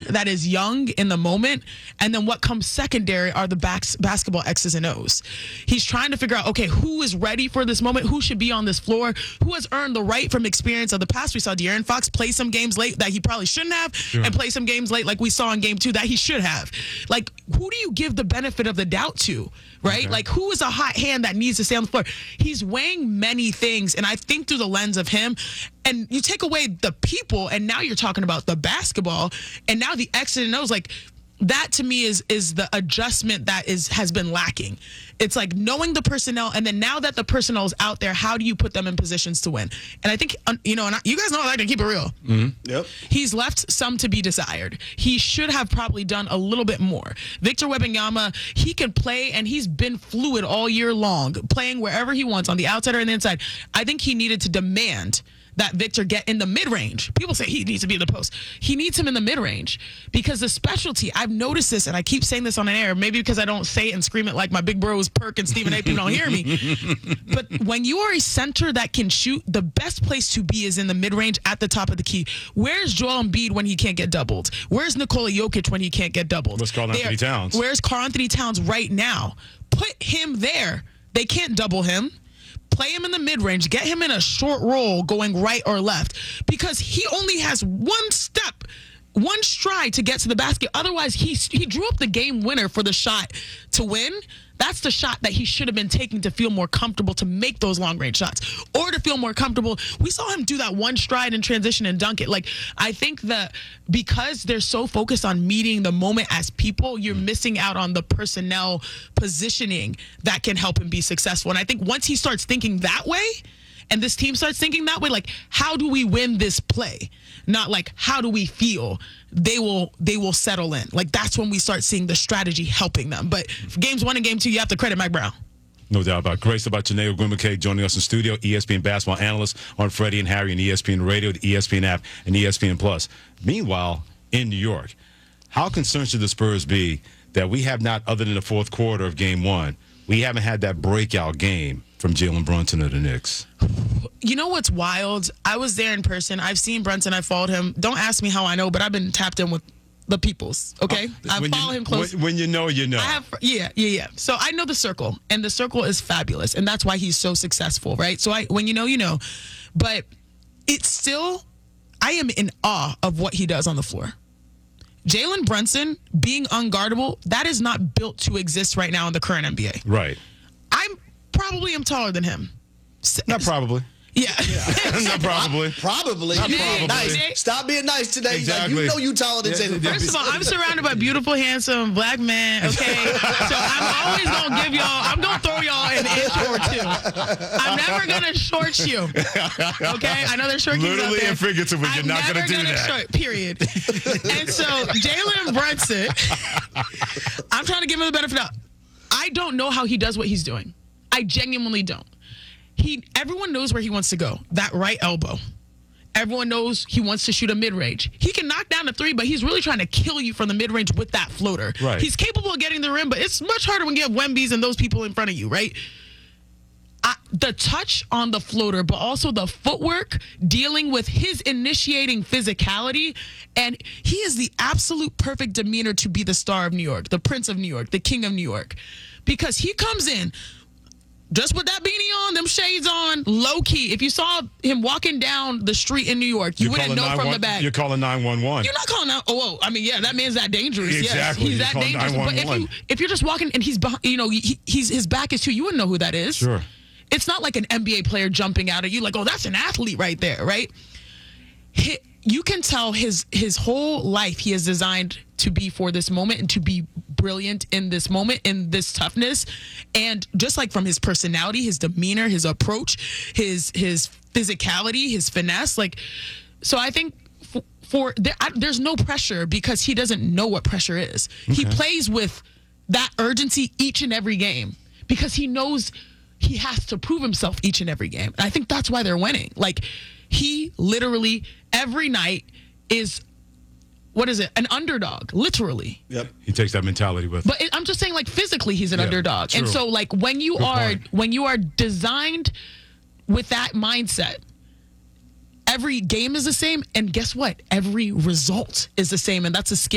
that is young in the moment, and then what comes secondary are the basketball X's and O's. He's trying to figure out, okay, who is ready for this moment? Who should be on this floor? Who has earned the right from experience of the past? We saw De'Aaron Fox play some games late that he probably shouldn't have, and play some games late like we saw in game 2 that he should have. Like, who do you give the benefit of the doubt to, right? Okay. Like, who is a hot hand that needs to stay on the floor? He's weighing many things, and I think through the lens of him, and you take away the people, and now you're talking about the basketball, and now the X's and O's, like, that to me is the adjustment that has been lacking. It's like knowing the personnel, and then now that the personnel is out there, how do you put them in positions to win? And I think, you know, and you guys know I like to keep it real. Mm-hmm. Yep. He's left some to be desired. He should have probably done a little bit more. Victor Wembanyama, he can play, and he's been fluid all year long, playing wherever he wants, on the outside or on the inside. I think he needed to demand that Victor get in the mid-range. People say he needs to be in the post. He needs him in the mid-range because the specialty, I've noticed this, and I keep saying this on an air, maybe because I don't say it and scream it like my big bros Perk and Stephen A. People don't hear me. But when you are a center that can shoot, the best place to be is in the mid-range at the top of the key. Where's Joel Embiid when he can't get doubled? Where's Nikola Jokic when he can't get doubled? Where's Karl-Anthony Towns? Where's Karl-Anthony Towns right now? Put him there. They can't double him. Play him in the mid-range. Get him in a short roll going right or left, because he only has one step, one stride to get to the basket. Otherwise, he drew up the game winner for the shot to win. That's the shot that he should have been taking to feel more comfortable to make those long-range shots, or to feel more comfortable. We saw him do that one stride in transition and dunk it. Like, I think that because they're so focused on meeting the moment as people, you're missing out on the personnel positioning that can help him be successful. And I think once he starts thinking that way, and this team starts thinking that way, like, how do we win this play? Not like, how do we feel? They will settle in. Like, that's when we start seeing the strategy helping them. But for games 1 and game 2, you have to credit Mike Brown. No doubt about it. Grace about Janae Ogwumike joining us in studio, ESPN basketball analyst on Freddie and Harry and ESPN Radio, the ESPN app, and ESPN Plus. Meanwhile, in New York, how concerned should the Spurs be that we have not, other than the fourth quarter of game 1, we haven't had that breakout game from Jalen Brunson of the Knicks? You know what's wild? I was there in person. I've seen Brunson. I followed him. Don't ask me how I know, but I've been tapped in with the peoples, okay? I follow him close. When you know, you know. Yeah. So I know the circle, and the circle is fabulous, and that's why he's so successful, right? So when you know, you know. But it's still, I am in awe of what he does on the floor. Jalen Brunson being unguardable, that is not built to exist right now in the current NBA. Right. I'm probably taller than him. Not probably. Yeah. Not probably. Probably. Not Yeah, probably. nice. Stop being nice today. Exactly. Like, you know you taller than Jalen. First of all, I'm surrounded by beautiful, handsome black men, okay? So I'm always going to give y'all, I'm going to throw y'all an inch or two. I'm never going to short you, okay? I know there's short kids out Literally there. and figuratively, you're not going to do that. Short, period. And so Jalen Brunson, I'm trying to give him the benefit of, I don't know how he does what he's doing. I genuinely don't. Everyone knows where he wants to go. That right elbow. Everyone knows he wants to shoot a mid-range. He can knock down a 3, but he's really trying to kill you from the mid-range with that floater. Right. He's capable of getting the rim, but it's much harder when you have Wembys and those people in front of you, right? The touch on the floater, but also the footwork, dealing with his initiating physicality, and he is the absolute perfect demeanor to be the star of New York, the Prince of New York, the King of New York, because he comes in just with that beanie on, them shades on, low key. If you saw him walking down the street in New York, you wouldn't know from the back. You're calling 911. You're not calling out. Oh, I mean, yeah, that man's that dangerous. Exactly. Yes, he's that dangerous. But if you're just walking and he's behind, you know, his back is to you, you wouldn't know who that is. Sure. It's not like an NBA player jumping out at you like, oh, that's an athlete right there, right? You can tell his whole life he is designed to be for this moment and to be brilliant in this moment, in this toughness. And just like from his personality, his demeanor, his approach, his physicality, his finesse, like, so I think there's no pressure because he doesn't know what pressure is. Okay. He plays with that urgency each and every game because he knows he has to prove himself each and every game. And I think that's why they're winning. Like, he literally every night is, an underdog, literally. Yep. He takes that mentality with him. But I'm just saying, like, physically he's an underdog. True. And so, like, when you are designed with that mindset, every game is the same, and guess what? Every result is the same, and that's a scary